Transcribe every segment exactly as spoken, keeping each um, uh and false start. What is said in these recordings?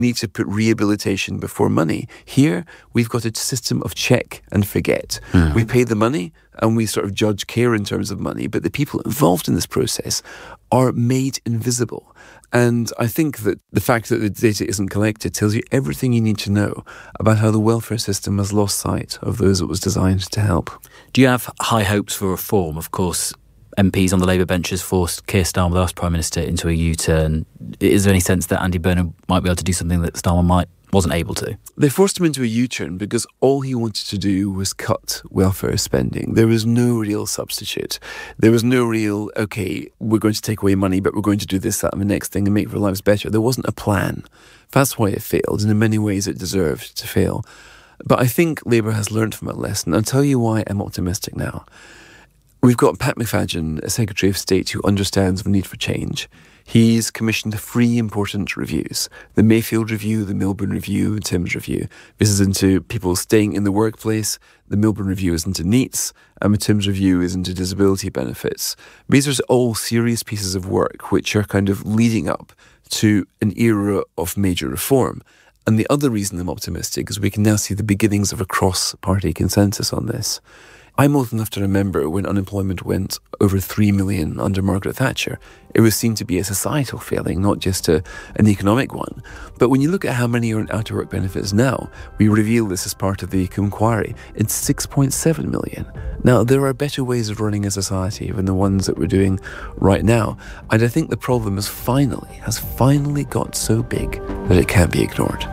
need to put rehabilitation before money. Here, we've got a system of check and forget. Mm. We pay the money and we sort of judge care in terms of money, but the people involved in this process are made invisible. And I think that the fact that the data isn't collected tells you everything you need to know about how the welfare system has lost sight of those it was designed to help. Do you have high hopes for reform? Of course, M Ps on the Labour benches forced Keir Starmer, the last Prime Minister, into a U-turn. Is there any sense that Andy Burnham might be able to do something that Starmer might wasn't able to? They forced him into a U-turn because all he wanted to do was cut welfare spending. There was no real substitute. There was no real, OK, we're going to take away money, but we're going to do this, that and the next thing and make our lives better. There wasn't a plan. That's why it failed, and in many ways it deserved to fail. But I think Labour has learned from that lesson. I'll tell you why I'm optimistic now. We've got Pat McFadden, a Secretary of State who understands the need for change. He's commissioned three important reviews: the Mayfield Review, the Milburn Review, and Tim's Review. This is into people staying in the workplace. The Milburn Review is into NEETs, and the Tim's Review is into disability benefits. These are all serious pieces of work which are kind of leading up to an era of major reform. And the other reason I'm optimistic is we can now see the beginnings of a cross-party consensus on this. I'm old enough to remember when unemployment went over three million under Margaret Thatcher. It was seen to be a societal failing, not just a, an economic one. But when you look at how many are in out-of-work benefits now, we reveal this as part of the inquiry, it's six point seven million. Now, there are better ways of running a society than the ones that we're doing right now. And I think the problem has finally, has finally got so big that it can't be ignored.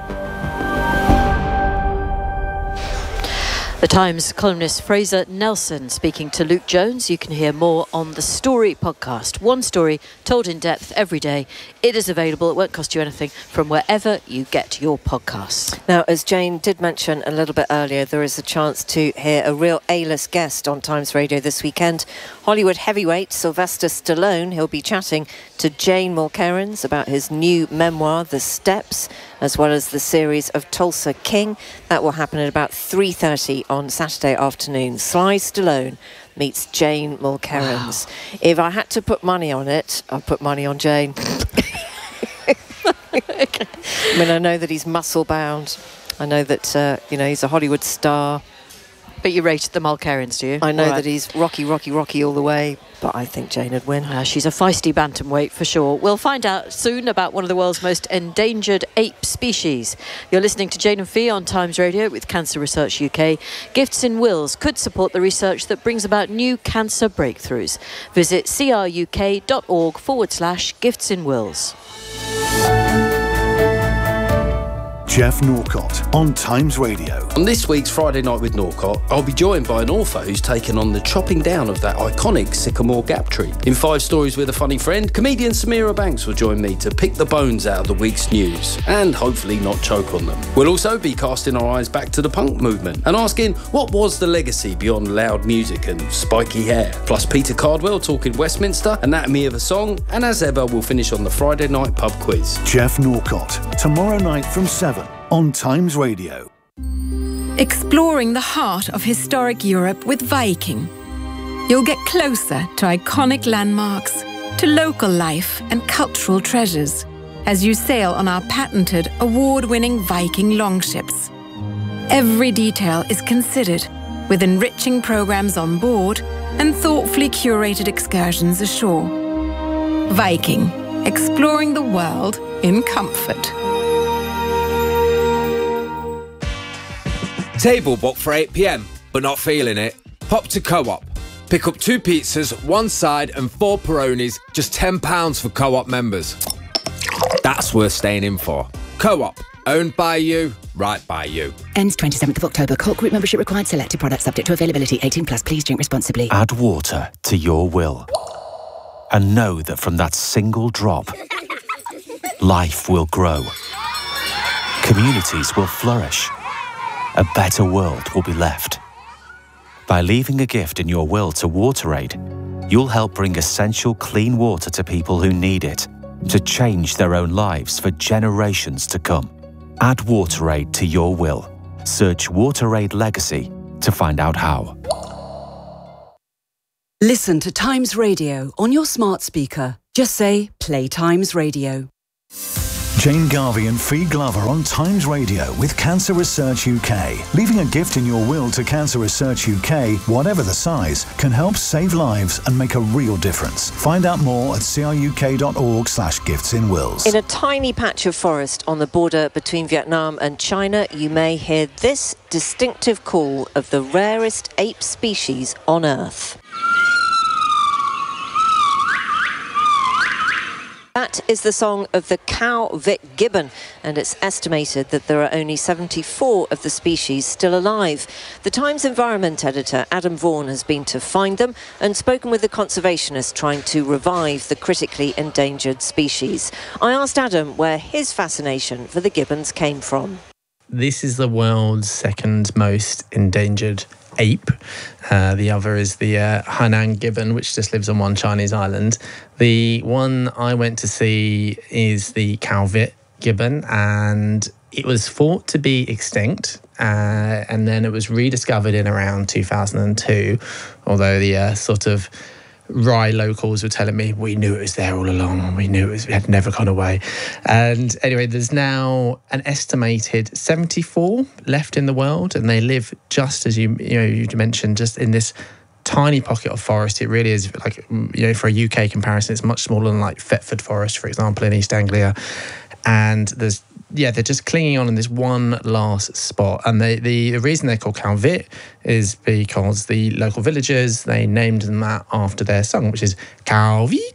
The Times columnist Fraser Nelson speaking to Luke Jones. You can hear more on the Story podcast. One story told in depth every day. It is available. It won't cost you anything from wherever you get your podcasts. Now, as Jane did mention a little bit earlier, there is a chance to hear a real A-list guest on Times Radio this weekend. Hollywood heavyweight Sylvester Stallone. He'll be chatting to Jane Mulkerins about his new memoir, The Steps, as well as the series of Tulsa King. That will happen at about three thirty on Saturday afternoon. Sly Stallone meets Jane Mulkerins. Wow. If I had to put money on it, I'd put money on Jane. I mean, I know that he's muscle-bound. I know that, uh, you know, he's a Hollywood star. But you rated the Mulkerins, do you? I know right. that he's rocky, rocky, rocky all the way, but I think Jane would win. Uh, she's a feisty bantamweight for sure. We'll find out soon about one of the world's most endangered ape species. You're listening to Jane and Fee on Times Radio with Cancer Research U K. Gifts in Wills could support the research that brings about new cancer breakthroughs. Visit cruk.org forward slash gifts in wills. Jeff Norcott on Times Radio. On this week's Friday Night with Norcott, I'll be joined by an author who's taken on the chopping down of that iconic sycamore gap tree. In Five Stories with a Funny Friend, comedian Samira Banks will join me to pick the bones out of the week's news and hopefully not choke on them. We'll also be casting our eyes back to the punk movement and asking what was the legacy beyond loud music and spiky hair. Plus Peter Cardwell talking Westminster, Anatomy of a Song, and as ever we'll finish on the Friday Night Pub Quiz. Jeff Norcott, tomorrow night from seven on Times Radio. Exploring the heart of historic Europe with Viking. You'll get closer to iconic landmarks, to local life and cultural treasures as you sail on our patented, award-winning Viking longships. Every detail is considered, with enriching programs on board and thoughtfully curated excursions ashore. Viking, exploring the world in comfort. Table booked for eight p m, but not feeling it? Pop to Co-op. Pick up two pizzas, one side and four Peronis, just ten pounds for Co-op members. That's worth staying in for. Co-op, owned by you, right by you. Ends twenty-seventh of October. Colt Group membership required. Selected products subject to availability. eighteen plus. Please drink responsibly. Add water to your will. And know that from that single drop, life will grow. Communities will flourish. A better world will be left. By leaving a gift in your will to WaterAid, you'll help bring essential clean water to people who need it, to change their own lives for generations to come. Add WaterAid to your will. Search WaterAid Legacy to find out how. Listen to Times Radio on your smart speaker. Just say, play Times Radio. Jane Garvey and Fee Glover on Times Radio with Cancer Research U K. Leaving a gift in your will to Cancer Research U K, whatever the size, can help save lives and make a real difference. Find out more at cruk.org slash gifts in wills. In a tiny patch of forest on the border between Vietnam and China, you may hear this distinctive call of the rarest ape species on Earth. That is the song of the cow-vit gibbon, and it's estimated that there are only seventy-four of the species still alive. The Times Environment editor Adam Vaughan has been to find them and spoken with the conservationists trying to revive the critically endangered species. I asked Adam where his fascination for the gibbons came from. This is the world's second most endangered ape. Uh, the other is the uh, Hainan gibbon, which just lives on one Chinese island. The one I went to see is the cow-vit gibbon, and it was thought to be extinct, uh, and then it was rediscovered in around two thousand two, although the uh, sort of Rye locals were telling me we knew it was there all along, we knew it, was, it had never gone away. And anyway, there's now an estimated seventy-four left in the world, and they live just as you you know you mentioned, just in this tiny pocket of forest. It really is, like, you know, for a U K comparison, it's much smaller than like Thetford Forest, for example, in East Anglia. And there's yeah, they're just clinging on in this one last spot. And they, the, the reason they're called cow-vit is because the local villagers, they named them that after their song, which is cow-vit.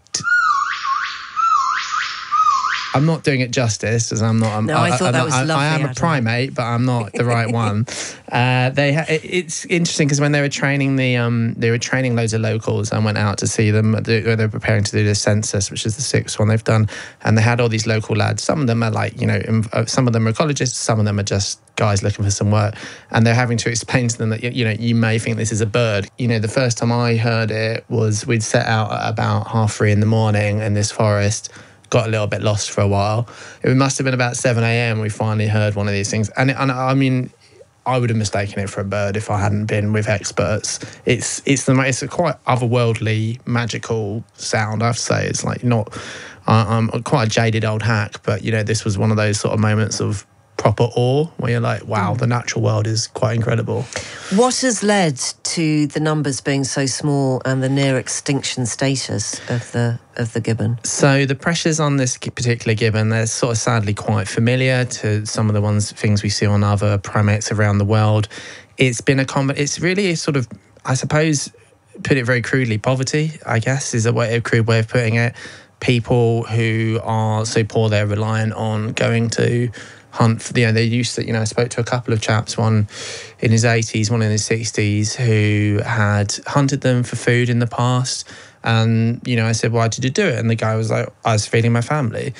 I'm not doing it justice, as I'm not. I'm, no, I, I thought I'm that not, was I, lovely. I am a Adam. primate, but I'm not the right one. Uh, they, ha- it, it's interesting because when they were training the, um, they were training loads of locals. I went out to see them when they were preparing to do the census, which is the sixth one they've done, and they had all these local lads. Some of them are like, you know, some of them are ecologists, some of them are just guys looking for some work, and they're having to explain to them that, you know, you may think this is a bird. You know, the first time I heard it was we'd set out at about half three in the morning in this forest. Got a little bit lost for a while. It must have been about seven a.m. we finally heard one of these things. And, it, and I mean, I would have mistaken it for a bird if I hadn't been with experts. It's it's the it's a quite otherworldly, magical sound, I have to say. It's like not... I, I'm quite a jaded old hack, but, you know, this was one of those sort of moments of proper awe where you're like, wow, the natural world is quite incredible. What has led to the numbers being so small and the near extinction status of the of the gibbon? So the pressures on this particular gibbon, they're sort of sadly quite familiar to some of the ones things we see on other primates around the world. It's been a com- it's really a sort of, I suppose, put it very crudely, poverty, I guess, is a way a crude way of putting it. People who are so poor they're reliant on going to hunt for, you know, they used to, you know, I spoke to a couple of chaps, one in his eighties, one in his sixties, who had hunted them for food in the past. And, you know, I said, why did you do it? And the guy was like, I was feeding my family,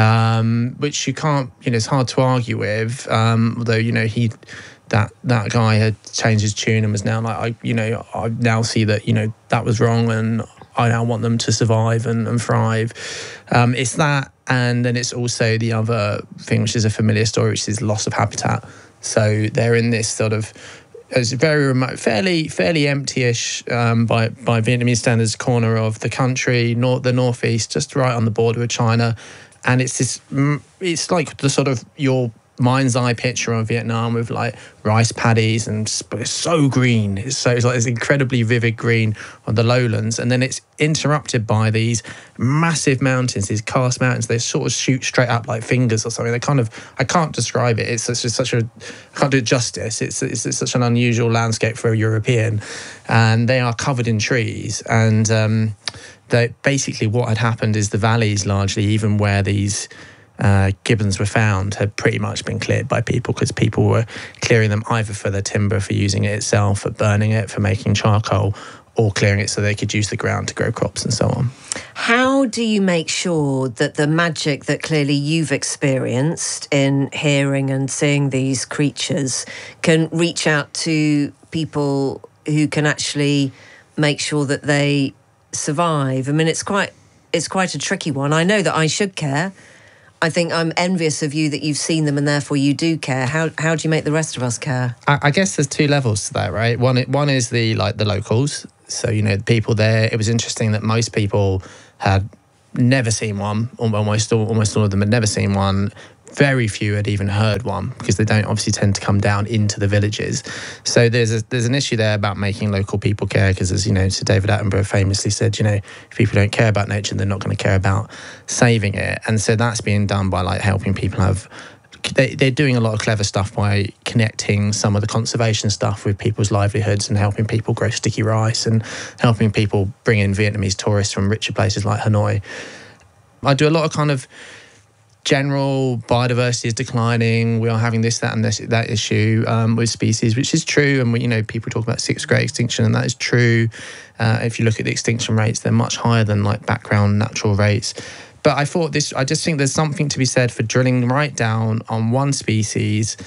um, which you can't, you know, it's hard to argue with. Um, although, you know, he, that, that guy had changed his tune and was now like, I, you know, I now see that, you know, that was wrong and I now want them to survive and, and thrive. Um, it's that. And then it's also the other thing, which is a familiar story, which is loss of habitat. So they're in this sort of, it's very remote, fairly fairly empty-ish um, by by Vietnamese standards, corner of the country, north the northeast, just right on the border with China. And it's this, it's like the sort of your mind's eye picture of Vietnam with like rice paddies, and but it's so green. It's so it's like this incredibly vivid green on the lowlands, and then it's interrupted by these massive mountains, these karst mountains. They sort of shoot straight up like fingers or something. They kind of, I can't describe it. It's just such a, I can't do it justice. It's, it's it's such an unusual landscape for a European, and they are covered in trees. And um, they basically what had happened is the valleys largely, even where these Uh, gibbons were found, had pretty much been cleared by people, because people were clearing them either for the timber, for using it itself, for burning it, for making charcoal, or clearing it so they could use the ground to grow crops and so on. How do you make sure that the magic that clearly you've experienced in hearing and seeing these creatures can reach out to people who can actually make sure that they survive? I mean, it's quite it's quite a tricky one. I know that I should care. I think I'm envious of you that you've seen them and therefore you do care. How how do you make the rest of us care? I, I guess there's two levels to that, right? One one is the like the locals. So, you know, the people there. It was interesting that most people had never seen one. Almost all, almost all of them had never seen one. Very few had even heard one, because they don't obviously tend to come down into the villages. So there's a, there's an issue there about making local people care, because, as you know, Sir David Attenborough famously said, you know, if people don't care about nature, they're not going to care about saving it. And so that's being done by like helping people have. They, they're doing a lot of clever stuff by connecting some of the conservation stuff with people's livelihoods and helping people grow sticky rice and helping people bring in Vietnamese tourists from richer places like Hanoi. I do a lot of kind of general biodiversity is declining. We are having this, that, and this, that issue um, with species, which is true. And we, you know, people talk about sixth great extinction, and that is true. Uh, if you look at the extinction rates, they're much higher than like background natural rates. But I thought this. I just think there's something to be said for drilling right down on one species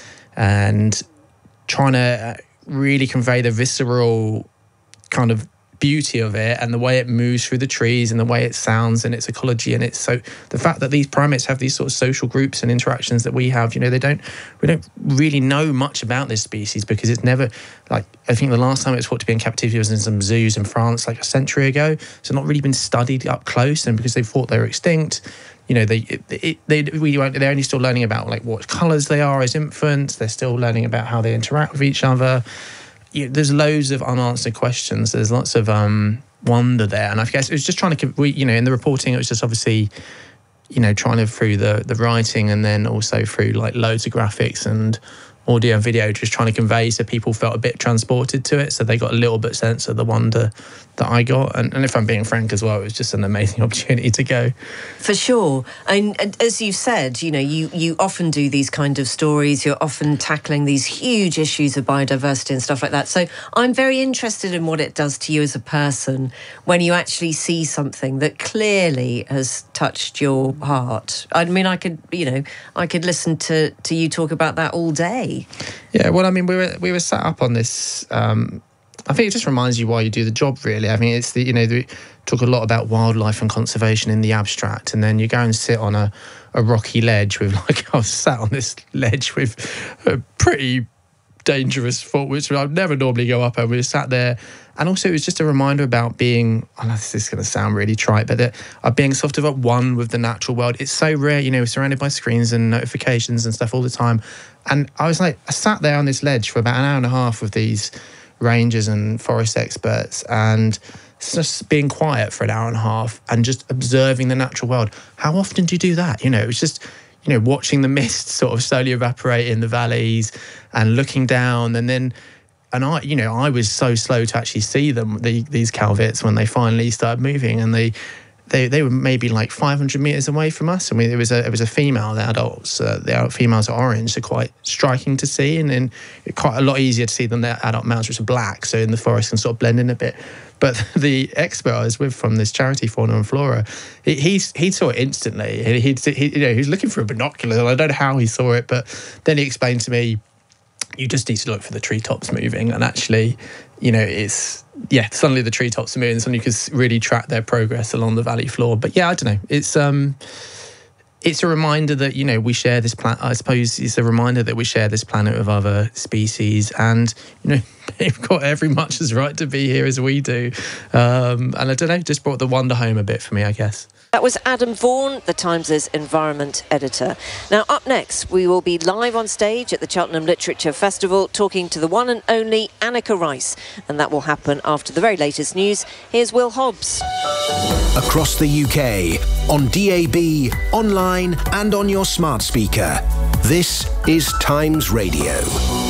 and trying to really convey the visceral kind of beauty of it and the way it moves through the trees and the way it sounds and its ecology. And it's so the fact that these primates have these sort of social groups and interactions that we have, you know, they don't we don't really know much about this species, because it's never, like, I think the last time it was thought to be in captivity was in some zoos in France like a century ago, so not really been studied up close. And because they thought they were extinct, you know, they it, they we they're only still learning about like what colours they are as infants. They're still learning about how they interact with each other. You know, there's loads of unanswered questions. There's lots of um, wonder there, and I guess it was just trying to, we, you know, in the reporting, it was just obviously, you know, trying to through the the writing and then also through like loads of graphics and audio and video, just trying to convey so people felt a bit transported to it, so they got a little bit sense of the wonder that I got. And, and if I'm being frank as well, it was just an amazing opportunity to go. For sure. And, and as you've said, you know, you, you often do these kind of stories, you're often tackling these huge issues of biodiversity and stuff like that. So I'm very interested in what it does to you as a person when you actually see something that clearly has touched your heart. I mean, I could, you know, I could listen to, to you talk about that all day. Yeah, well, I mean, we were we were set up on this. Um, I think it just reminds you why you do the job, really. I mean, it's the, you know, we talk a lot about wildlife and conservation in the abstract, and then you go and sit on a, a rocky ledge with, like, I was sat on this ledge with a pretty dangerous foot, which I'd never normally go up over. We were sat there, and also it was just a reminder about being, I know this is going to sound really trite, but that uh, being sort of at one with the natural world. It's so rare, you know, we're surrounded by screens and notifications and stuff all the time. And I was like, I sat there on this ledge for about an hour and a half with these rangers and forest experts, and just being quiet for an hour and a half and just observing the natural world. How often do you do that? You know, it was just, you know, watching the mist sort of slowly evaporate in the valleys and looking down. And then, and I, you know, I was so slow to actually see them, the, these calvets, when they finally started moving, and they, they, they were maybe like five hundred meters away from us. I mean, it was a, it was a female, the adults, uh, the adult females are orange, so quite striking to see, and then quite a lot easier to see than the adult males, which are black, so in the forest can sort of blend in a bit. But the expert I was with from this charity, Fauna and Flora, he he, he saw it instantly. He, he'd, he, you know, he was looking for a binocular, and I don't know how he saw it, but then he explained to me, you just need to look for the treetops moving, and actually, you know, it's, yeah, suddenly the treetops are moving, suddenly you can really track their progress along the valley floor. But yeah, I don't know, it's um, it's a reminder that, you know, we share this planet. I suppose it's a reminder that we share this planet with other species, and, you know, they've got every much as right to be here as we do. Um, and I don't know, just brought the wonder home a bit for me, I guess. That was Adam Vaughan, the Times' environment editor. Now, up next, we will be live on stage at the Cheltenham Literature Festival talking to the one and only Anneka Rice, and that will happen after the very latest news. Here's Will Hobbs. Across the U K, on D A B, online and on your smart speaker. This is Times Radio.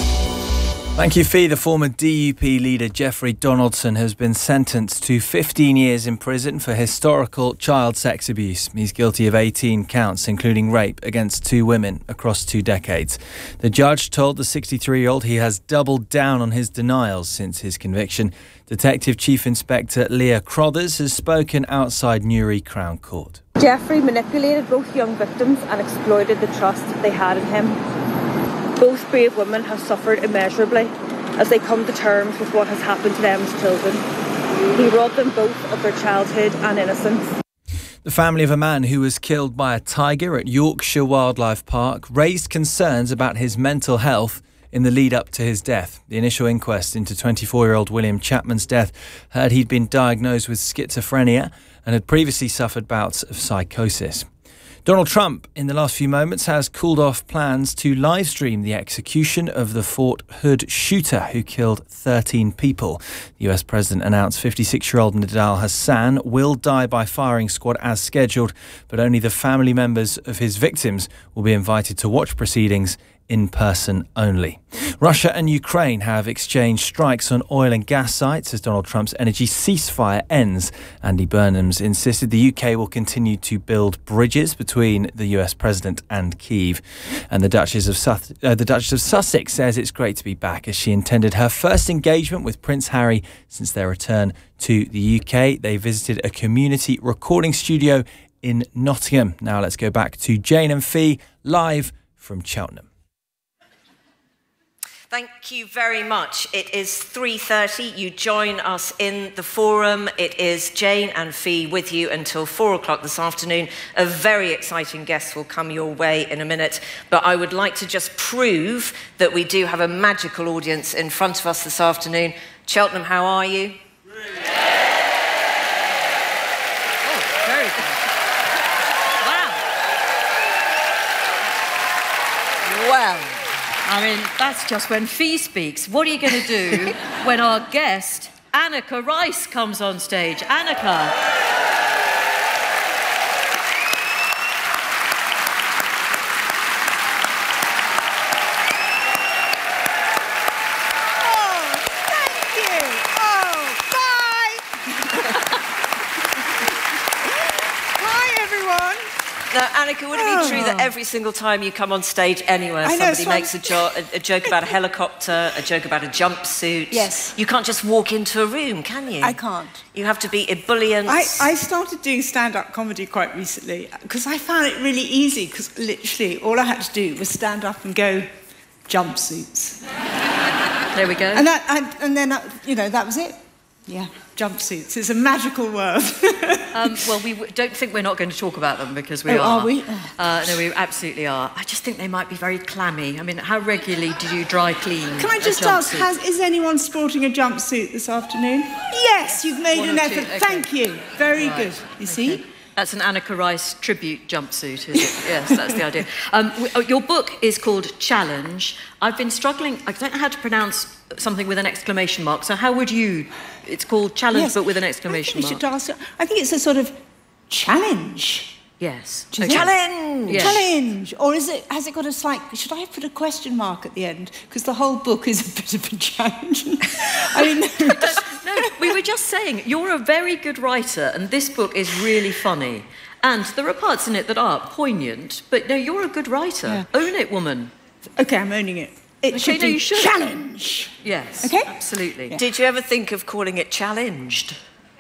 Thank you, Fee. The former D U P leader Jeffrey Donaldson has been sentenced to fifteen years in prison for historical child sex abuse. He's guilty of eighteen counts, including rape against two women across two decades. The judge told the sixty-three-year-old he has doubled down on his denials since his conviction. Detective Chief Inspector Leah Crothers has spoken outside Newry Crown Court. Jeffrey manipulated both young victims and exploited the trust they had in him. Both brave women have suffered immeasurably as they come to terms with what has happened to them as children. He robbed them both of their childhood and innocence. The family of a man who was killed by a tiger at Yorkshire Wildlife Park raised concerns about his mental health in the lead up to his death. The initial inquest into twenty-four-year-old William Chapman's death heard he'd been diagnosed with schizophrenia and had previously suffered bouts of psychosis. Donald Trump, in the last few moments, has cooled off plans to live stream the execution of the Fort Hood shooter who killed thirteen people. The U S president announced fifty-six-year-old Nidal Hassan will die by firing squad as scheduled, but only the family members of his victims will be invited to watch proceedings in person only. Russia and Ukraine have exchanged strikes on oil and gas sites as Donald Trump's energy ceasefire ends. Andy Burnham's insisted the U K will continue to build bridges between the U S president and Kyiv. And the Duchess of, Sus- uh, the Duchess of Sussex says it's great to be back as she attended her first engagement with Prince Harry since their return to the U K. They visited a community recording studio in Nottingham. Now let's go back to Jane and Fee live from Cheltenham. Thank you very much. It is three thirty. You join us in the forum. It is Jane and Fee with you until four o'clock this afternoon. A very exciting guest will come your way in a minute. But I would like to just prove that we do have a magical audience in front of us this afternoon. Cheltenham, how are you? Really? Oh, very good. Wow. Well. I mean, that's just when Fee speaks. What are you going to do when our guest, Anneka Rice, comes on stage? Anneka. Now, Anneka, would it be true that every single time you come on stage anywhere, I know, somebody so makes a, jo- a, a joke about a helicopter, a joke about a jumpsuit? Yes. You can't just walk into a room, can you? I can't. You have to be ebullient. I, I started doing stand-up comedy quite recently because I found it really easy because literally all I had to do was stand up and go, jumpsuits. There we go. And, that, and, and then, uh, you know, that was it. Yeah, jumpsuits. It's a magical word. um, well, we w- don't think we're not going to talk about them because we oh, are. are we? Uh, no, we absolutely are. I just think they might be very clammy. I mean, how regularly do you dry clean? Can I just ask, has, is anyone sporting a jumpsuit this afternoon? Yes, you've made One an or effort. two, okay. Thank you. Very Right, good. You see? okay. That's an Anneka Rice tribute jumpsuit, is it? Yes, that's the idea. Um, w- oh, your book is called Challenge. I've been struggling, I don't know how to pronounce something with an exclamation mark, so how would you... It's called Challenge, Yes. but with an exclamation I think mark. we should ask. I think it's a sort of challenge. Yes. Do you think? Challenge! Yes. Challenge! Or is it, has it got a slight, should I put a question mark at the end? Because the whole book is a bit of a challenge. I mean... No, we were just saying, you're a very good writer, and this book is really funny. And there are parts in it that are poignant, but no, you're a good writer. Yeah. Own it, woman. OK, I'm owning it. It Okay, should no, be you should. challenge. Yes, OK? absolutely. Did you ever think of calling it Challenged?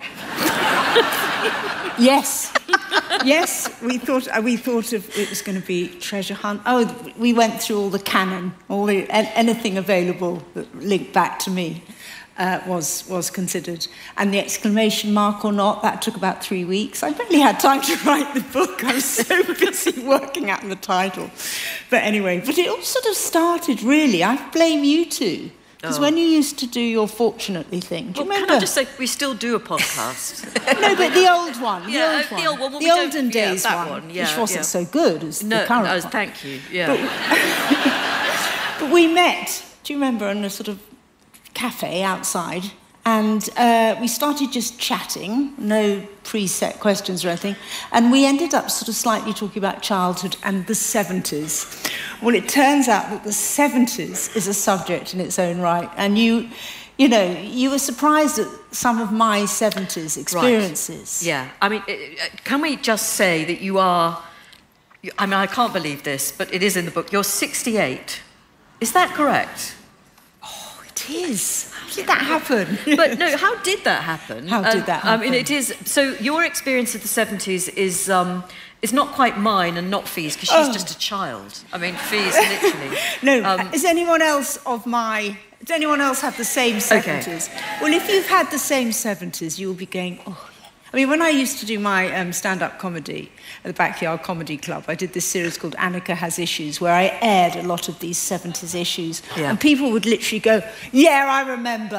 Yes. Yes, we thought uh, we thought of it was going to be treasure hunt. Oh, we went through all the canon, all the an- anything available that linked back to me uh, was was considered. And the exclamation mark or not, that took about three weeks. I barely had time to write the book. I was so busy working out the title. But anyway, but it all sort of started really. I blame you two. Because Oh. when you used to do your Fortunately thing, do you Well, remember? can I just say, we still do a podcast. No, but the old one. The Yeah, old uh, one. the old one, well, The we don't- olden yeah, days that one, one, yeah, which wasn't yeah. so good as No, the current no, one. thank you, yeah. But, but we met, do you remember, in a sort of cafe outside, and uh, we started just chatting, no preset questions or anything, and we ended up sort of slightly talking about childhood and the seventies. Well, it turns out that the seventies is a subject in its own right, and you... You know, you were surprised at some of my seventies experiences. Right. Yeah. I mean, uh, can we just say that you are... you- I mean, I can't believe this, but it is in the book. You're sixty-eight. Is that correct? Oh, it is. How did that happen? But no, how did that happen? How did Um, that I mean, happen? it is... So your experience of the seventies is... Um, it's not quite mine and not Fee's, because she's Oh. just a child. I mean, Fee's literally... No, Um, is anyone else of my... Does anyone else have the same seventies? Well, if you've had the same seventies, you'll be going, oh, yeah. I mean, when I used to do my um, stand-up comedy at the Backyard Comedy Club, I did this series called Anneka Has Issues, where I aired a lot of these seventies issues. Yeah. And people would literally go, yeah, I remember.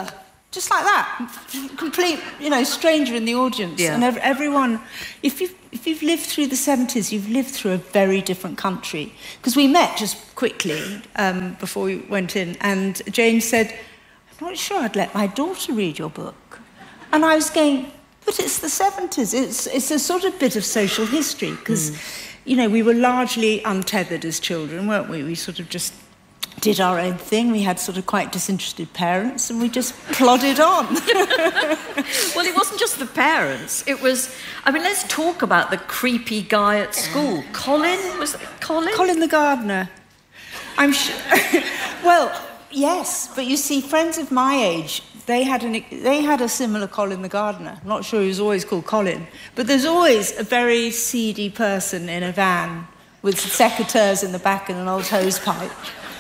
just like that, complete, you know, stranger in the audience. Yeah. And ev- everyone, if you've, if you've lived through the seventies, you've lived through a very different country. Because we met just quickly um, before we went in, and Jane said, I'm not sure I'd let my daughter read your book. And I was going, but it's the seventies. It's, it's a sort of bit of social history, because, mm. you know, we were largely untethered as children, weren't we? We sort of just did our own thing. We had sort of quite disinterested parents, and we just plodded on. Well, it wasn't just the parents. It was, I mean, let's talk about the creepy guy at school. Colin? Was it Colin? Colin the gardener. I'm sure... Well, yes, but you see, friends of my age, they had, an, they had a similar Colin the gardener. I'm not sure he was always called Colin, but there's always a very seedy person in a van with secateurs in the back and an old hose pipe.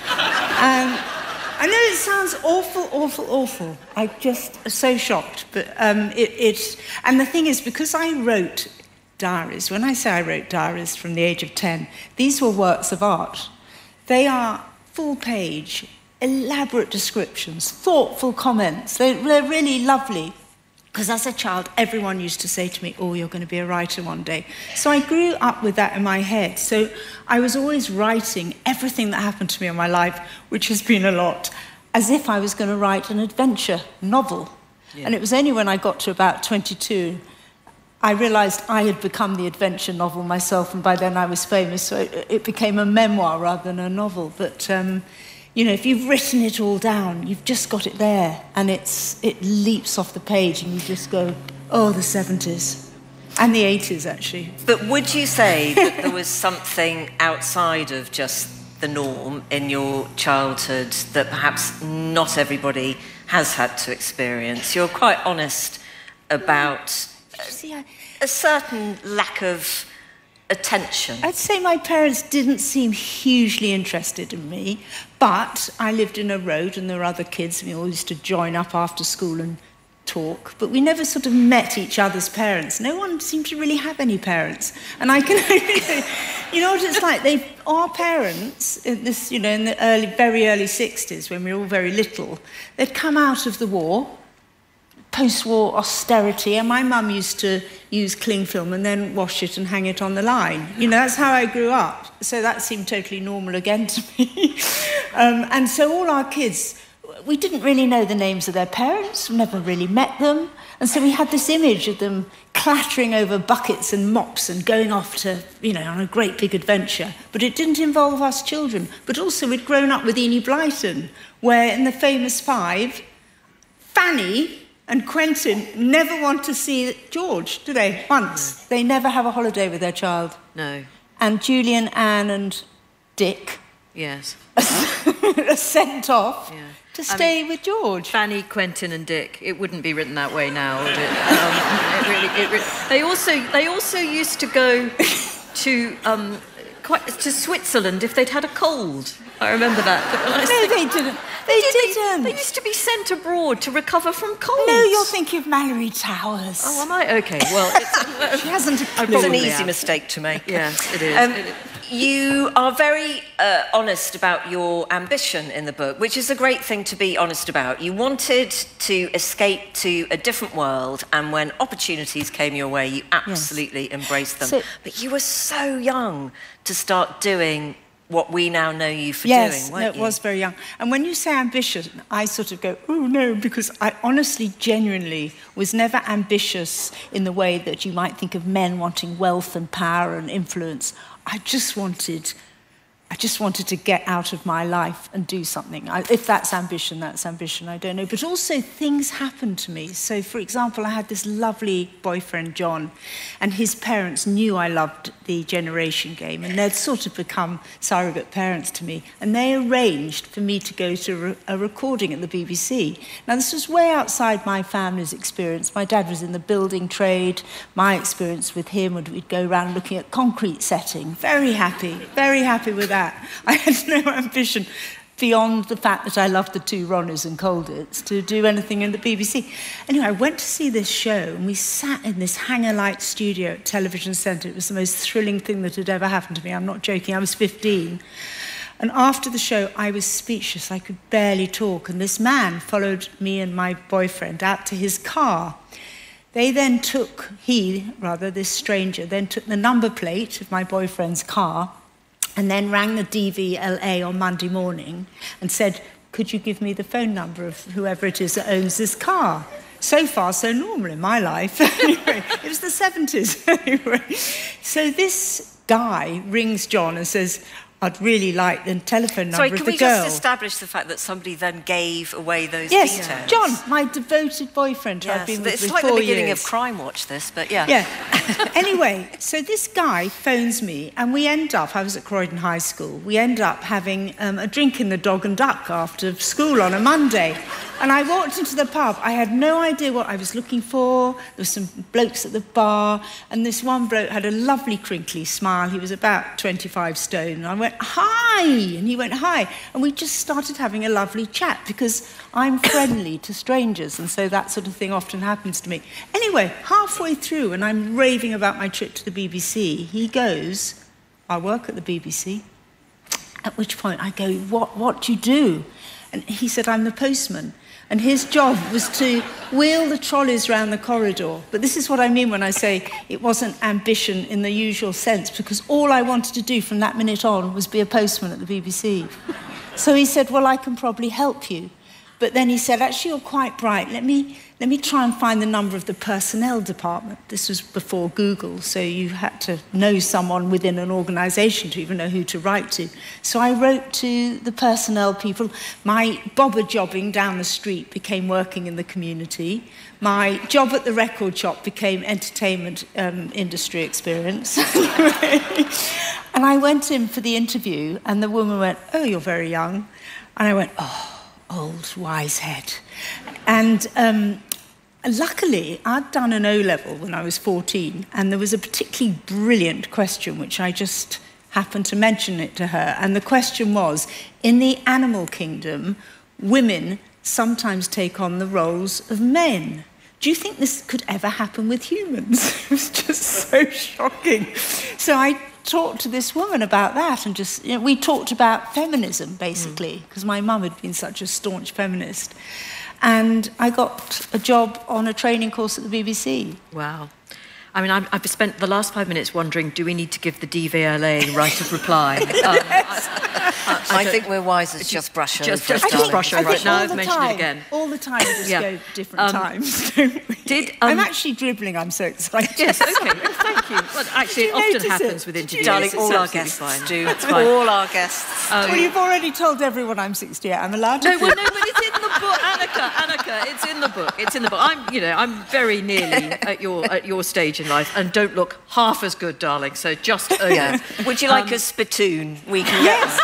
Um, I know it sounds awful, awful, awful. I just am so shocked. But um, it, it... And the thing is, because I wrote diaries, when I say I wrote diaries from the age of ten, these were works of art. They are full-page, elaborate descriptions, thoughtful comments. They're, they're really lovely. Because as a child, everyone used to say to me, oh, you're going to be a writer one day. So I grew up with that in my head. So I was always writing everything that happened to me in my life, which has been a lot, as if I was going to write an adventure novel. Yeah. And it was only when I got to about twenty-two, I realised I had become the adventure novel myself, and by then I was famous, so it, it became a memoir rather than a novel. But... Um, You know, if you've written it all down, you've just got it there, and it's it leaps off the page, and you just go, oh, the seventies. And the eighties, actually. But would you say that there was something outside of just the norm in your childhood that perhaps not everybody has had to experience? You're quite honest about See, I... a certain lack of attention. I'd say my parents didn't seem hugely interested in me, but I lived in a road and there were other kids, and we all used to join up after school and talk, but we never sort of met each other's parents. No one seemed to really have any parents. And I can, you know what it's like? They, our parents, in this, you know, in the early, very early sixties, when we were all very little, they'd come out of the war, post-war austerity, and my mum used to use cling film and then wash it and hang it on the line. You know, that's how I grew up. So that seemed totally normal again to me. um, and so all our kids, we didn't really know the names of their parents, we never really met them. And so we had this image of them clattering over buckets and mops and going off to, you know, on a great big adventure. But it didn't involve us children. But also we'd grown up with Enid Blyton, where in the famous five, Fanny and Quentin never want to see George, do they? Once. No. They never have a holiday with their child. No. And Julian, Anne and Dick yes. are sent off yeah. to stay I mean, with George. Fanny, Quentin and Dick. It wouldn't be written that way now, would it? Um, it, really, it really, they, also, they also used to go to, um, quite, to Switzerland if they'd had a cold. I remember that. No, they didn't. They, they didn't. They, they used to be sent abroad to recover from colds. No, you're thinking of Mallory Towers. Oh, am I? OK, well... It's, she hasn't a clue. It's an easy mistake to make. Yes, it is. Um, it is. You are very uh, honest about your ambition in the book, which is a great thing to be honest about. You wanted to escape to a different world, and when opportunities came your way, you absolutely yes. embraced them. So, but you were so young to start doing what we now know you for yes, doing, weren't no, it you? was very young. And when you say ambition, I sort of go, oh, no, because I honestly, genuinely was never ambitious in the way that you might think of men wanting wealth and power and influence. I just wanted... I just wanted to get out of my life and do something. I, if that's ambition, that's ambition, I don't know. But also things happened to me. So, for example, I had this lovely boyfriend, John, and his parents knew I loved the Generation Game, and they'd sort of become surrogate parents to me. And they arranged for me to go to re- a recording at the B B C. Now, this was way outside my family's experience. My dad was in the building trade. My experience with him would we'd go around looking at concrete setting. Very happy, very happy with that. I had no ambition beyond the fact that I loved the two Ronnies and Colditz to do anything in the B B C. Anyway, I went to see this show, and we sat in this Hanger Light studio at Television Centre. It was the most thrilling thing that had ever happened to me. I'm not joking. I was fifteen. And after the show, I was speechless. I could barely talk. And this man followed me and my boyfriend out to his car. They then took, he, rather, this stranger, then took the number plate of my boyfriend's car and then rang the D V L A on Monday morning and said, could you give me the phone number of whoever it is that owns this car? So far, so normal in my life. Anyway, it was the seventies. Anyway, so this guy rings John and says, I'd really like the telephone number Sorry, of the can girl. we just establish the fact that somebody then gave away those yes, details? John, my devoted boyfriend who Yes, I've been with it's for like four the beginning years. of Crime Watch, this, but yeah. Yeah. Anyway, so this guy phones me, and we end up, I was at Croydon High School, we end up having um, a drink in the Dog and Duck after school on a Monday. And I walked into the pub. I had no idea what I was looking for. There were some blokes at the bar, and this one bloke had a lovely crinkly smile. He was about twenty-five stone. And I went, hi! And he went, hi. And we just started having a lovely chat, because I'm friendly to strangers, and so that sort of thing often happens to me. Anyway, halfway through, and I'm raving about my trip to the B B C, he goes, I work at the B B C. At which point I go, what, what do you do? And he said, I'm the postman. And his job was to wheel the trolleys around the corridor. But this is what I mean when I say it wasn't ambition in the usual sense, because all I wanted to do from that minute on was be a postman at the B B C. So he said, well, I can probably help you. But then he said, actually, you're quite bright. Let me, let me try and find the number of the personnel department. This was before Google, so you had to know someone within an organisation to even know who to write to. So I wrote to the personnel people. My bobber jobbing down the street became working in the community. My job at the record shop became entertainment um, industry experience. And I went in for the interview, and the woman went, oh, you're very young. And I went, oh, old wise head. And um, luckily, I'd done an O-level when I was fourteen, and there was a particularly brilliant question, which I just happened to mention it to her. And the question was, in the animal kingdom, women sometimes take on the roles of men. Do you think this could ever happen with humans? It was just so shocking. So I talked to this woman about that, and just, you know, we talked about feminism, basically, because mm. my mum had been such a staunch feminist. And I got a job on a training course at the B B C. Wow. I mean, I've, I've spent the last five minutes wondering, do we need to give the D V L A right of reply? um, I, I, I think we're wise as just brush over. Just, just, just brush over it. Now I've mentioned time, it again. All the time, we just yeah. go different um, times, don't we? Did, um, I'm actually dribbling, I'm so excited. Yes, OK, well, thank you. Well, actually, it often happens it? with interviews. Darling, all our guests fine. do. It's fine. All our guests um, Well, you've already told everyone I'm sixty-eight. I'm allowed to... No, well, no, but it's in the book, Annika, Annika, it's in the book. It's in the book. I'm, you know, I'm very nearly at your, at your stage in life, and don't look half as good, darling, so just own yeah. it. Would you like um, a spittoon? We can yes.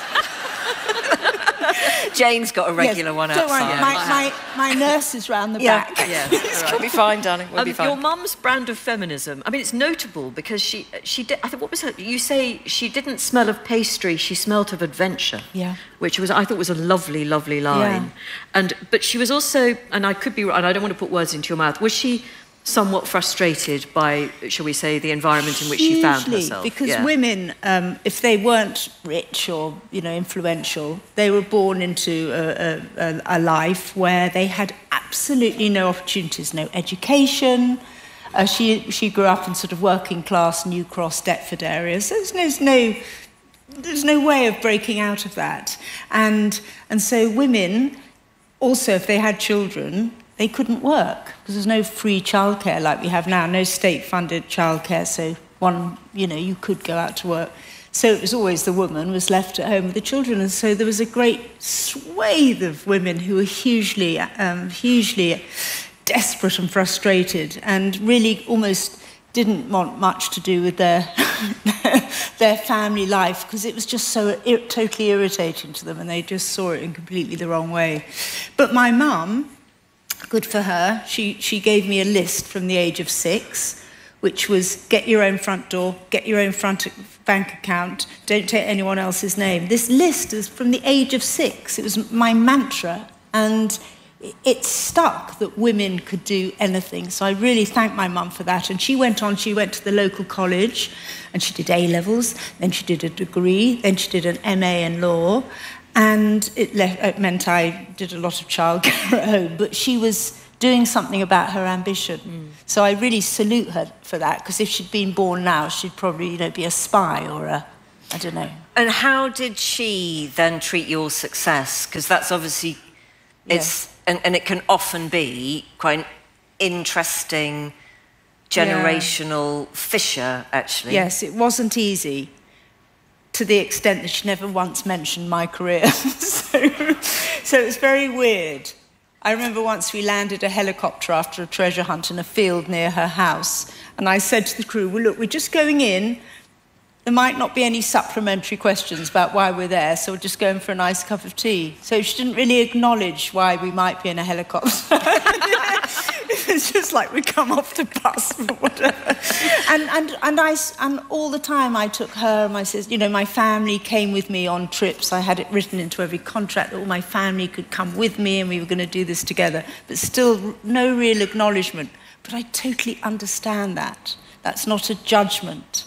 Jane's got a regular yes, one don't outside. Worry, my, my, my nurse is round the yeah. back. Yeah, it's right. We'll be fine, darling. We'll um, be fine. Your mum's brand of feminism, I mean, it's notable because she, she did, I think, what was her, you say she didn't smell of pastry, she smelt of adventure. Yeah. Which was, I thought was a lovely, lovely line. Yeah. And, but she was also, and I could be right, and I don't want to put words into your mouth, was she somewhat frustrated by, shall we say, the environment in which Hugely, she found herself? Because yeah. women, um, if they weren't rich or, you know, influential, they were born into a, a, a life where they had absolutely no opportunities, no education. Uh, she she grew up in sort of working class New Cross, Deptford areas. So there's, there's no there's no way of breaking out of that. And and so women, also, if they had children, they couldn't work because there's no free childcare like we have now, no state-funded childcare. So one, you know, you could go out to work. So it was always the woman was left at home with the children, and so there was a great swathe of women who were hugely, um, hugely desperate and frustrated, and really almost didn't want much to do with their their family life because it was just so ir- totally irritating to them, and they just saw it in completely the wrong way. But my mum, good for her, she, she gave me a list from the age of six, which was get your own front door, get your own front bank account, don't take anyone else's name. This list is from the age of six. It was my mantra, and it stuck that women could do anything. So I really thank my mum for that. And she went on, she went to the local college and she did A-levels, then she did a degree, then she did an M A in law. And it, le- it meant I did a lot of childcare at home. But she was doing something about her ambition. Mm. So I really salute her for that, because if she'd been born now, she'd probably, you know, be a spy or a, I don't know. And how did she then treat your success? Because that's obviously, it's, yeah. and, and it can often be quite an interesting generational yeah. fissure, actually. Yes, it wasn't easy, to the extent that she never once mentioned my career. so, so it's very weird. I remember once we landed a helicopter after a treasure hunt in a field near her house, and I said to the crew, well, look, we're just going in. There might not be any supplementary questions about why we're there, so we're just going for a nice cup of tea. So she didn't really acknowledge why we might be in a helicopter. It's just like we come off the bus or whatever. And, and, and, I, and all the time I took her, my sister, you know, my family came with me on trips. I had it written into every contract that all my family could come with me and we were going to do this together. But still, no real acknowledgement. But I totally understand that. That's not a judgment.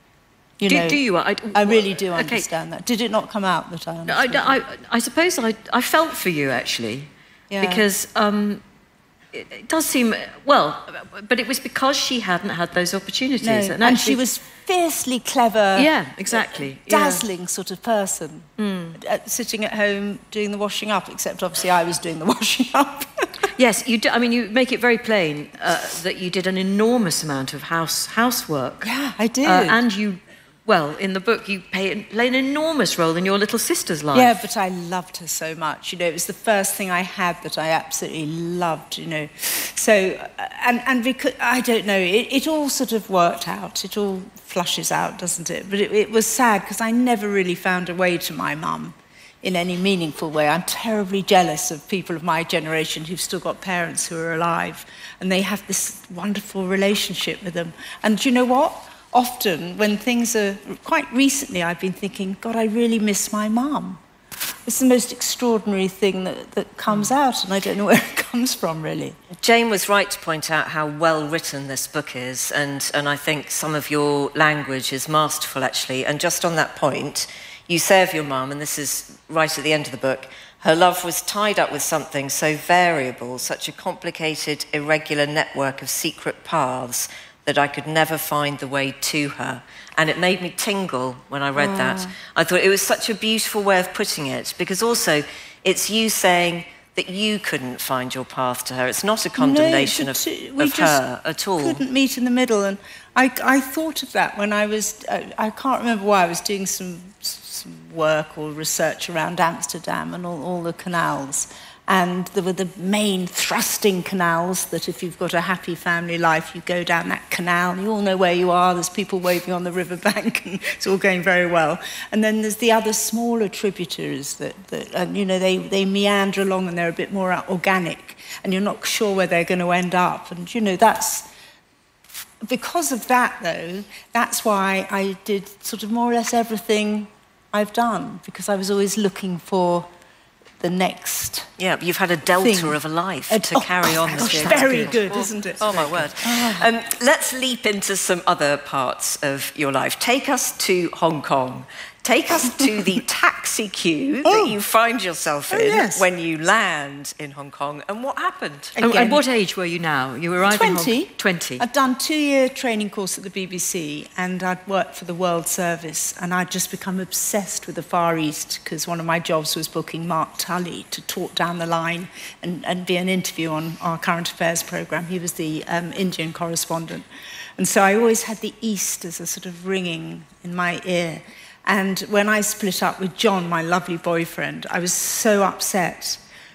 You do, know, do you? I, I really do okay. understand that. Did it not come out that I understand? I, I, I suppose I, I felt for you, actually, yeah. because um, it, it does seem, well, but it was because she hadn't had those opportunities. No. And, and actually, she was fiercely clever. Yeah, exactly. Dazzling yeah. sort of person, mm. uh, sitting at home doing the washing up, except obviously I was doing the washing up. Yes, you do. I mean, you make it very plain uh, that you did an enormous amount of house housework. Yeah, I did. Uh, and you... Well, in the book, you play, play an enormous role in your little sister's life. Yeah, but I loved her so much. You know, it was the first thing I had that I absolutely loved, you know. So, and, and because, I don't know, it, it all sort of worked out. It all flushes out, doesn't it? But it, it was sad because I never really found a way to my mum in any meaningful way. I'm terribly jealous of people of my generation who've still got parents who are alive and they have this wonderful relationship with them. And do you know what? Often, when things are... Quite recently, I've been thinking, God, I really miss my mum. It's the most extraordinary thing that, that comes out, and I don't know where it comes from, really. Jane was right to point out how well-written this book is, and, and I think some of your language is masterful, actually. And just on that point, you say of your mum, and this is right at the end of the book, her love was tied up with something so variable, such a complicated, irregular network of secret paths, that I could never find the way to her. And it made me tingle when I read oh. that. I thought it was such a beautiful way of putting it, because also it's you saying that you couldn't find your path to her. It's not a condemnation no, of, t- we of just her at all. Couldn't meet in the middle. And I, I thought of that when I was, uh, I can't remember why, I was doing some, some work or research around Amsterdam and all, all the canals. And there were the main thrusting canals that if you've got a happy family life, you go down that canal and you all know where you are. There's people waving on the riverbank and it's all going very well. And then there's the other smaller tributaries that, that and, you know, they, they meander along and they're a bit more organic and you're not sure where they're going to end up. And, you know, that's... Because of that, though, that's why I did sort of more or less everything I've done, because I was always looking for the next Yeah, you've had a delta thing. of a life a, to oh, carry on. Gosh, this very good, good, oh, isn't it? Oh, my word. Oh. Um, let's leap into some other parts of your life. Take us to Hong Kong. Take us to the taxi queue oh. that you find yourself in oh, yes. when you land in Hong Kong. And what happened? And, and what age were you now? You arrived in Hong Kong? twenty. I'd done a two-year training course at the B B C and I'd worked for the World Service and I'd just become obsessed with the Far East because one of my jobs was booking Mark Tully to talk down the line and, and be an interview on our current affairs programme. He was the um, Indian correspondent. And so I always had the East as a sort of ringing in my ear. And when I split up with John, my lovely boyfriend, I was so upset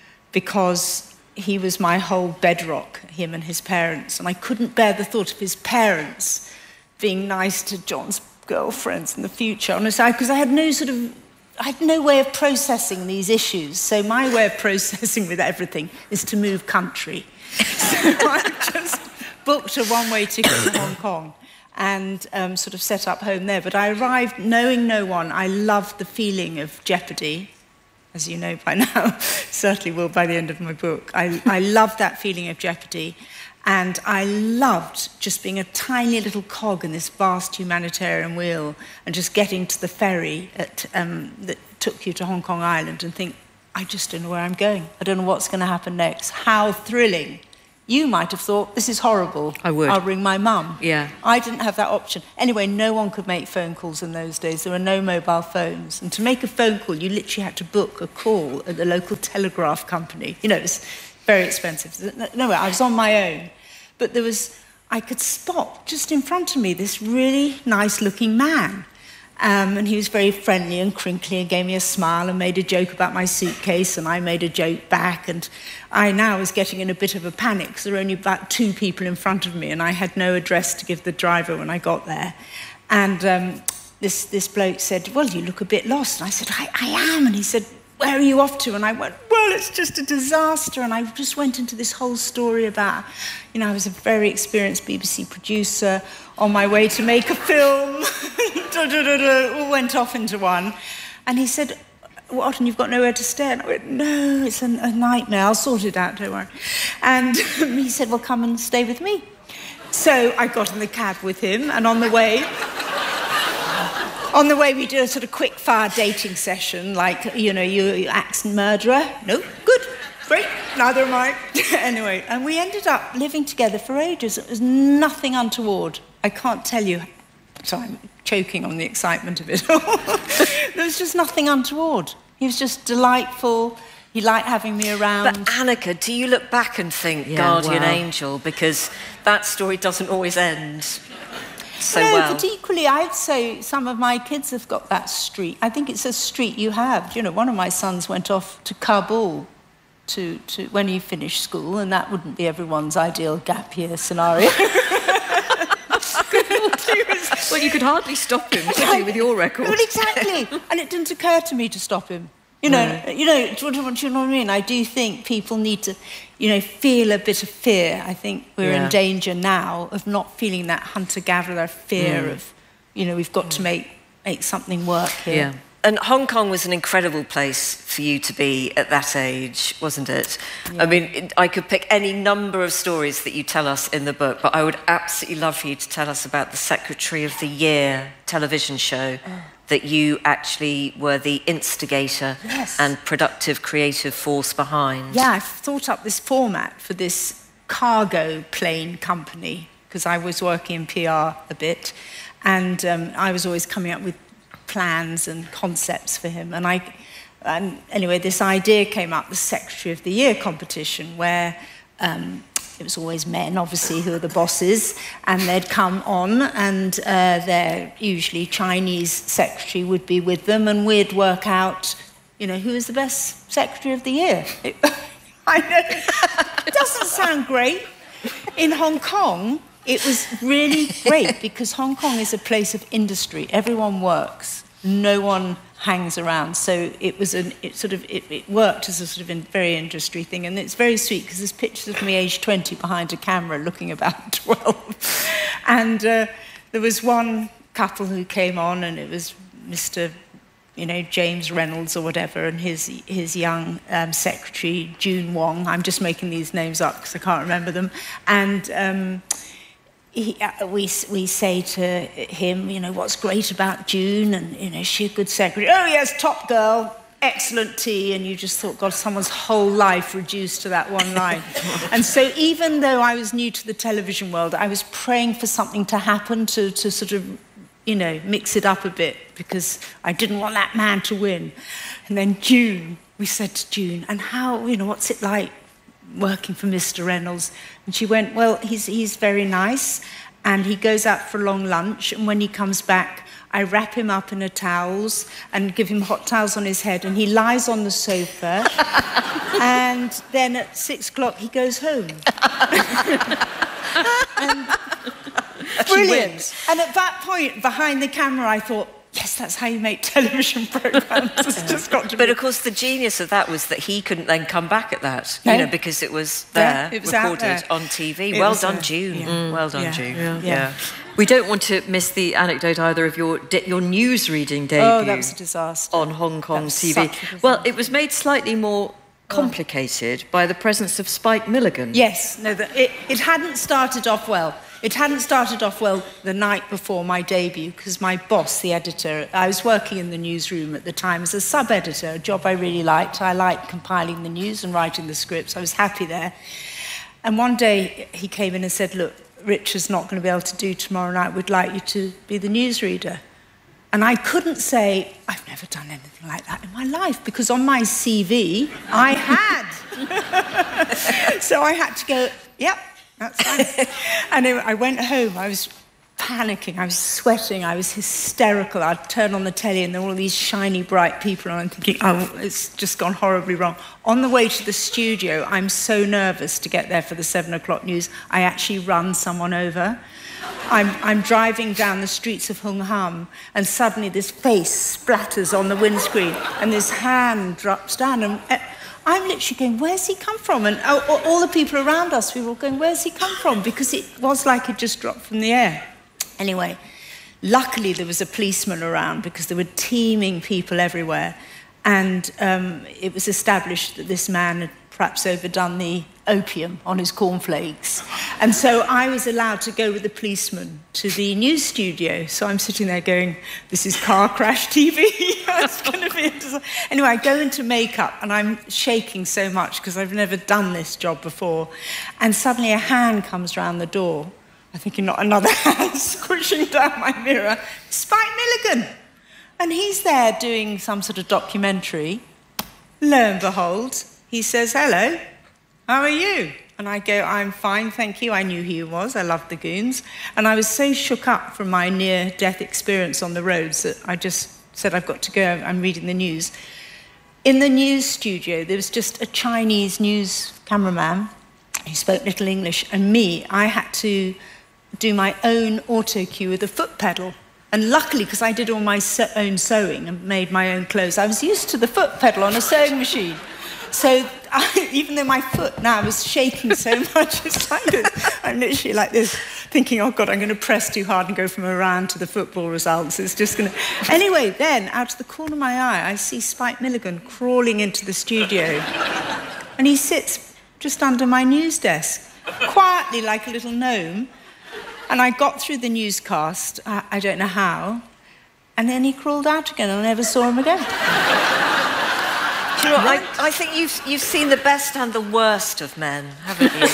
because he was my whole bedrock, him and his parents. And I couldn't bear the thought of his parents being nice to John's girlfriends in the future. Honestly, because I had no sort of, I had no way of processing these issues. So my way of processing with everything is to move country. So I just booked a one-way ticket to Hong Kong and um, sort of set up home there. But I arrived knowing no one. I loved the feeling of jeopardy. as you know by now, certainly will by the end of my book. I, I loved that feeling of jeopardy, and I loved just being a tiny little cog in this vast humanitarian wheel and just getting to the ferry at, um, that took you to Hong Kong Island and think, I just don't know where I'm going. I don't know what's going to happen next. How thrilling. You might have thought, this is horrible. I would. I'll ring my mum. Yeah. I didn't have that option. Anyway, no one could make phone calls in those days. There were no mobile phones. And to make a phone call, you literally had to book a call at the local telegraph company. You know, it's very expensive. No, I was on my own. But there was, I could spot just in front of me this really nice-looking man. Um, and he was very friendly and crinkly and gave me a smile and made a joke about my suitcase, and I made a joke back. And I now was getting in a bit of a panic because there were only about two people in front of me, and I had no address to give the driver when I got there. And um, this, this bloke said, well, you look a bit lost. And I said, I, I am. And he said, where are you off to? And I went, well, it's just a disaster. And I just went into this whole story about, you know, I was a very experienced B B C producer on my way to make a film. da, da, da, da, all went off into one. And he said, what, and you've got nowhere to stay? And I went, no, it's a, a nightmare. I'll sort it out, don't worry. And he said, well, come and stay with me. So I got in the cab with him, and on the way... On the way, we did a sort of quick-fire dating session, like, you know, you, you axe murderer. No, good, great, neither am I. Anyway, and we ended up living together for ages. It was nothing untoward. I can't tell you. Sorry, I'm choking on the excitement of it all. There was just nothing untoward. He was just delightful. He liked having me around. But Annika, do you look back and think, Yeah, guardian wow. angel? Because that story doesn't always end so no, well. but equally, I'd say some of my kids have got that streak. I think it's a streak you have. You know, one of my sons went off to Kabul to, to when he finished school, and that wouldn't be everyone's ideal gap year scenario. Well, you could hardly stop him, could you, with your record? Well, exactly. And it didn't occur to me to stop him. You know, No. you know, do you, do you know what I mean? I do think people need to, you know, feel a bit of fear. I think we're Yeah. in danger now of not feeling that hunter-gatherer fear Mm. of, you know, we've got to make make something work here. Yeah. And Hong Kong was an incredible place for you to be at that age, wasn't it? I mean, it, I could pick any number of stories that you tell us in the book, but I would absolutely love for you to tell us about the Secretary of the Year television show that you actually were the instigator Yes. and productive creative force behind. Yeah, I've thought up this format for this cargo plane company because I was working in P R a bit, and um, I was always coming up with plans and concepts for him. And I, and anyway, this idea came up, the Secretary of the Year competition, where um, it was always men, obviously, who are the bosses, and they'd come on, and uh, their usually Chinese secretary would be with them, and we'd work out, you know, who is the best Secretary of the Year. It, I know, it doesn't sound great. In Hong Kong, it was really great because Hong Kong is a place of industry. Everyone works. No one hangs around. So it was an, it sort of, it, it worked as a sort of in, very industry thing. And it's very sweet because there's pictures of me age twenty behind a camera looking about twelve. And uh, there was one couple who came on, and it was Mister you know, James Reynolds or whatever, and his his young um, secretary, June Wong. I'm just making these names up because I can't remember them. And um, he, uh, we we say to him, you know, what's great about June? And, you know, is she a good secretary? Oh, yes, top girl, excellent tea. And you just thought, God, someone's whole life reduced to that one line. And so even though I was new to the television world, I was praying for something to happen to, to sort of, you know, mix it up a bit because I didn't want that man to win. And then June, we said to June, and how, you know, what's it like working for Mister Reynolds? And she went, well, he's, he's very nice, and he goes out for a long lunch, and when he comes back, I wrap him up in a towels and give him hot towels on his head, and he lies on the sofa, and then at six o'clock he goes home. And brilliant. And at that point, behind the camera, I thought, yes, that's how you make television programmes. It's just got to be. But of course, the genius of that was that he couldn't then come back at that, No. you know, because it was there, Yeah, it was out recorded there. on T V. It well was done, there. June. Yeah. Well done, Yeah. June. Yeah. Yeah. We don't want to miss the anecdote either of your de- your news reading debut. Oh, that was a disaster. On Hong Kong T V. Well, it was made slightly more complicated oh. by the presence of Spike Milligan. Yes, no, the, it, it hadn't started off well. It hadn't started off well the night before my debut, because my boss, the editor, I was working in the newsroom at the time as a sub-editor, a job I really liked. I liked compiling the news and writing the scripts. I was happy there. And one day he came in and said, look, Richard's not going to be able to do tomorrow night. We'd like you to be the newsreader. And I couldn't say, I've never done anything like that in my life, because on my C V, I had. So I had to go, yep, that's fine. And I went home, I was panicking, I was sweating, I was hysterical. I'd turn on the telly and there were all these shiny, bright people, and I'm thinking, oh, it's just gone horribly wrong. On the way to the studio, I'm so nervous to get there for the seven o'clock news, I actually run someone over. I'm, I'm driving down the streets of Hung Ham, and suddenly this face splatters on the windscreen, and this hand drops down, and uh, I'm literally going, where's he come from? And uh, all the people around us, we were all going, where's he come from? Because it was like it just dropped from the air. Anyway, luckily there was a policeman around, because there were teeming people everywhere, and um, it was established that this man had perhaps overdone the opium on his cornflakes. And so I was allowed to go with the policeman to the news studio. So I'm sitting there going, this is car crash T V. It's going to be a disaster. Anyway, I go into makeup and I'm shaking so much because I've never done this job before. And suddenly a hand comes round the door. I'm thinking, not another hand squishing down my mirror. Spike Milligan. And he's there doing some sort of documentary. Lo and behold, he says, hello, how are you? And I go, I'm fine, thank you. I knew who he was. I loved the Goons. And I was so shook up from my near-death experience on the roads that I just said, I've got to go. I'm reading the news. In the news studio, there was just a Chinese news cameraman. He spoke little English. And me, I had to do my own auto cue with a foot pedal. And luckily, because I did all my so- own sewing and made my own clothes, I was used to the foot pedal on a sewing machine. So I, even though my foot now was shaking so much, it's like this. I'm literally like this, thinking, oh, God, I'm going to press too hard and go from Iran to the football results. It's just going to... Anyway, then, out of the corner of my eye, I see Spike Milligan crawling into the studio. And he sits just under my news desk, quietly like a little gnome. And I got through the newscast, I, I don't know how, and then he crawled out again, and I never saw him again. Do you know what, I, I think you've, you've seen the best and the worst of men, haven't you?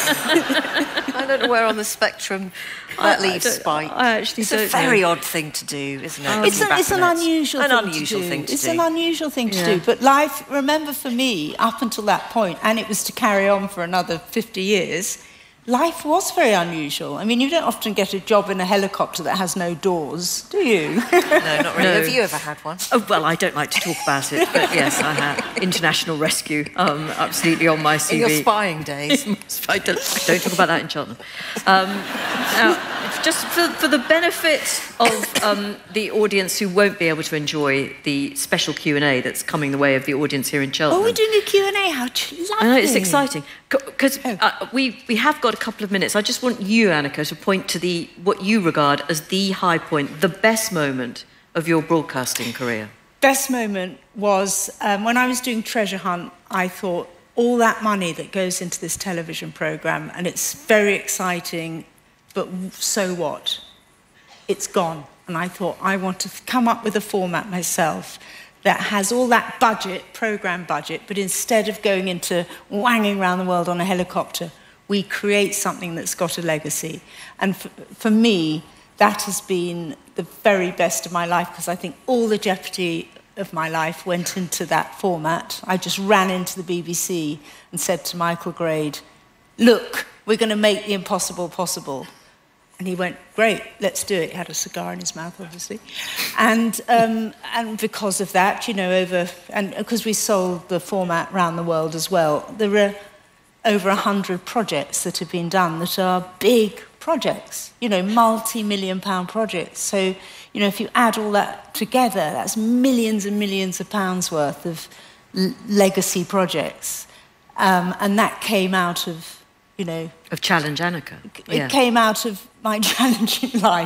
I don't know where on the spectrum that leaves Spike. I actually it's don't a very know. odd thing to do, isn't it? Oh, it's, a, it's an unusual, an thing, unusual to thing to it's do. It's an unusual thing to Yeah. do. But life, remember for me, up until that point, and it was to carry on for another fifty years, life was very unusual. I mean, you don't often get a job in a helicopter that has no doors, do you? No, not really. No. Have you ever had one? Oh, well, I don't like to talk about it, but yes, I have. International rescue, um, absolutely on my C V. In your spying days. I, don't, I don't talk about that in Cheltenham. Um, now, just for, for the benefit of um, the audience who won't be able to enjoy the special Q and A that's coming the way of the audience here in Cheltenham. Oh, we're doing a Q and A? How lovely. I know, it's exciting. Because uh, we, we have got a couple of minutes. I just want you, Annika, to point to the what you regard as the high point, the best moment of your broadcasting career. Best moment was um, when I was doing Treasure Hunt. I thought, all that money that goes into this television programme, and it's very exciting, but so what? It's gone. And I thought, I want to come up with a format myself that has all that budget, programme budget, but instead of going into wanging around the world on a helicopter, we create something that's got a legacy. And for, for me, that has been the very best of my life, because I think all the jeopardy of my life went into that format. I just ran into the B B C and said to Michael Grade, look, we're going to make the impossible possible. And he went, great, let's do it. He had a cigar in his mouth, obviously. And um, and because of that, you know, over... And because we sold the format around the world as well, there are over one hundred projects that have been done that are big projects, you know, multi-million pound projects. So, you know, if you add all that together, that's millions and millions of pounds worth of l- legacy projects. Um, and that came out of, you know... Of Challenge Annika. It yeah. came out of my challenging life,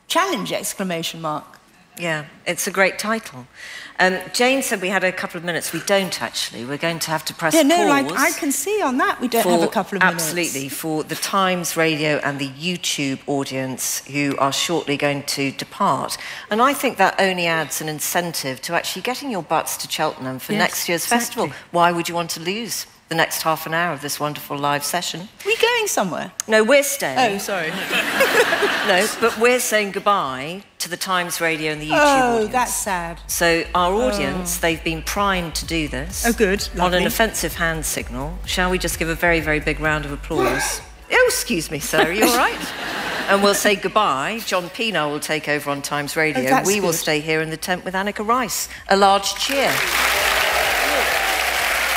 challenge, exclamation mark. Yeah, it's a great title. Um, Jane said we had a couple of minutes. We don't, actually. We're going to have to press yeah, no, pause. like I can see on that we don't for, have a couple of minutes. Absolutely, for the Times Radio and the YouTube audience who are shortly going to depart. And I think that only adds an incentive to actually getting your butts to Cheltenham for Yes, next year's exactly. festival. Why would you want to lose the next half an hour of this wonderful live session? Are we going somewhere? No, we're staying. Oh, sorry. No, but we're saying goodbye to the Times Radio and the YouTube Oh, audience. that's sad. So our audience, Oh. they've been primed to do this. Oh, good. On Lovely. an offensive hand signal. Shall we just give a very, very big round of applause? Oh, excuse me, sir. Are you all right? And we'll say goodbye. John Pienaar will take over on Times Radio. Oh, that's we will good. stay here in the tent with Annika Rice. A large cheer.